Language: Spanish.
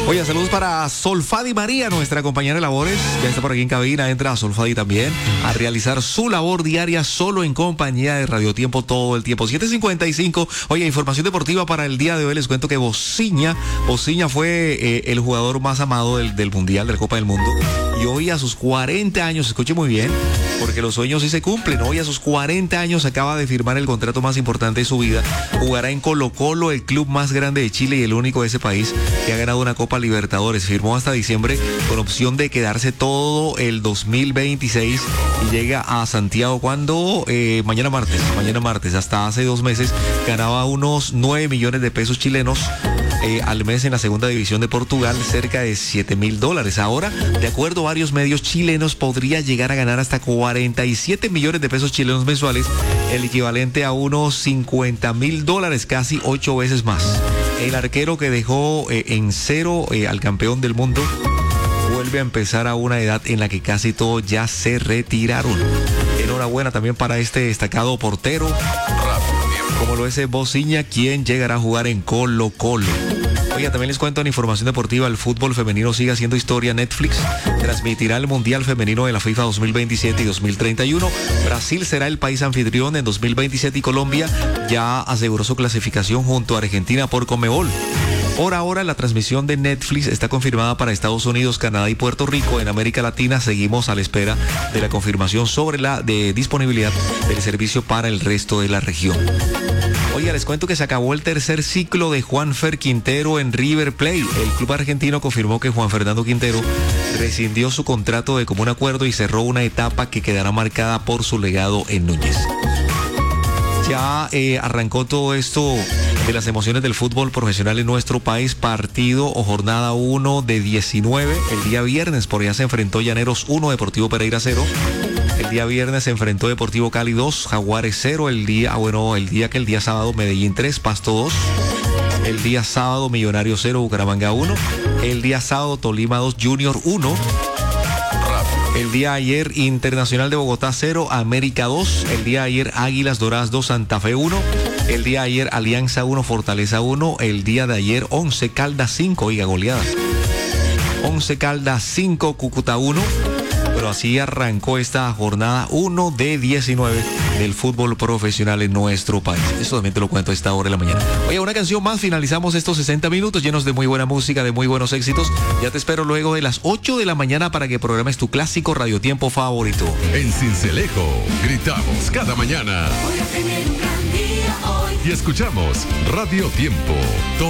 Oye, saludos para Solfadi María, nuestra compañera de labores. Ya está por aquí en cabina, entra a Solfadi también a realizar su labor diaria solo en compañía de Radio Tiempo todo el tiempo. 7:55. Oye, información deportiva para el día de hoy. Les cuento que Bociña fue el jugador más amado del Mundial, de la Copa del Mundo. Y hoy a sus 40 años, escuche muy bien, porque los sueños sí se cumplen. Hoy a sus 40 años acaba de firmar el contrato más importante de su vida. Jugará en Colo-Colo, el club más grande de Chile y el único de ese país que ha ganado una Copa Libertadores. Firmó hasta diciembre con opción de quedarse todo el 2026 y llega a Santiago cuando mañana martes, hasta hace 2 meses ganaba unos 9 millones de pesos chilenos al mes en la segunda división de Portugal, cerca de $7,000. Ahora, de acuerdo a varios medios chilenos, podría llegar a ganar hasta 47 millones de pesos chilenos mensuales, el equivalente a unos $50,000, casi 8 veces más. El arquero que dejó en cero al campeón del mundo vuelve a empezar a una edad en la que casi todos ya se retiraron. Enhorabuena también para este destacado portero, como lo es Bociña, quien llegará a jugar en Colo-Colo. Oiga, también les cuento en información deportiva, el fútbol femenino sigue haciendo historia. Netflix transmitirá el Mundial Femenino de la FIFA 2027 y 2031. Brasil será el país anfitrión en 2027 y Colombia ya aseguró su clasificación junto a Argentina por Conmebol. Por ahora, la transmisión de Netflix está confirmada para Estados Unidos, Canadá y Puerto Rico. En América Latina seguimos a la espera de la confirmación sobre la disponibilidad del servicio para el resto de la región. Oiga, les cuento que se acabó el tercer ciclo de Juanfer Quintero en River Plate. El club argentino confirmó que Juan Fernando Quintero rescindió su contrato de común acuerdo y cerró una etapa que quedará marcada por su legado en Núñez. Ya arrancó todo esto de las emociones del fútbol profesional en nuestro país. Partido o jornada 1 de 19. El día viernes por allá se enfrentó Llaneros 1, Deportivo Pereira 0. El día viernes se enfrentó Deportivo Cali 2, Jaguares 0. El día sábado Medellín 3, Pasto 2. El día sábado Millonarios 0, Bucaramanga 1. El día sábado Tolima 2, Junior 1. El día ayer Internacional de Bogotá 0, América 2. El día ayer Águilas Doradas 2, Santa Fe 1. El día ayer Alianza 1, Fortaleza 1. El día de ayer 11 Caldas 5, oiga, goleada. 11 Caldas 5, Cúcuta 1. Pero así arrancó esta jornada 1 de 19 del fútbol profesional en nuestro país. Eso también te lo cuento a esta hora de la mañana. Oye, una canción más, finalizamos estos 60 minutos llenos de muy buena música, de muy buenos éxitos. Ya te espero luego de las 8 de la mañana para que programes tu clásico Radio Tiempo favorito. En Sincelejo, gritamos cada mañana. Y escuchamos Radio Tiempo.